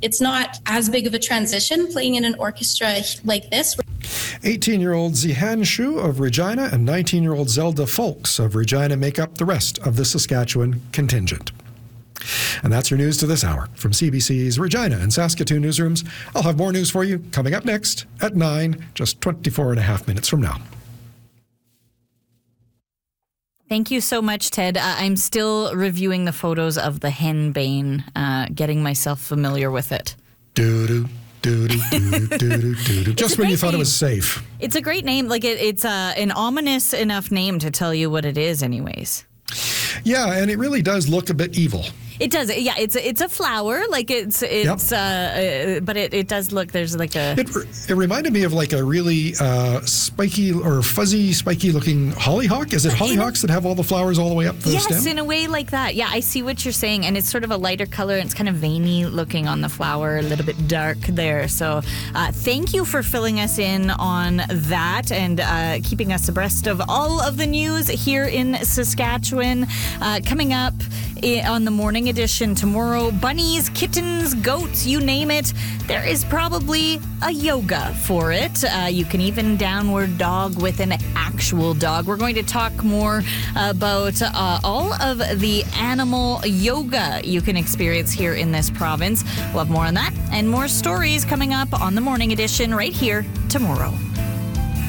it's not as big of a transition playing in an orchestra like this. 18-year-old Zihan Shu of Regina and 19-year-old Zelda Folks of Regina make up the rest of the Saskatchewan contingent. And that's your news to this hour. From CBC's Regina and Saskatoon newsrooms, I'll have more news for you coming up next at 9, just 24 and a half minutes from now. Thank you so much, Ted. I'm still reviewing the photos of the henbane, getting myself familiar with it. Doo-doo. Just when you thought it was safe. It's a great name. Like it's an ominous enough name to tell you what it is anyways. Yeah, and it really does look a bit evil. It does. Yeah, it's a flower. Like it's but it does look. There's like a. It reminded me of like a really spiky or fuzzy, spiky looking hollyhock. Is it hollyhocks that have all the flowers all the way up the stem? Yes, in a way like that. Yeah, I see what you're saying, and it's sort of a lighter color. And it's kind of veiny looking on the flower, a little bit dark there. So, thank you for filling us in on that and keeping us abreast of all of the news here in Saskatchewan. Coming up on the morning edition tomorrow, bunnies, kittens, goats, you name it. There is probably a yoga for it. You can even downward dog with an actual dog. We're going to talk more about all of the animal yoga you can experience here in this province. We'll have more on that and more stories coming up on the morning edition right here tomorrow.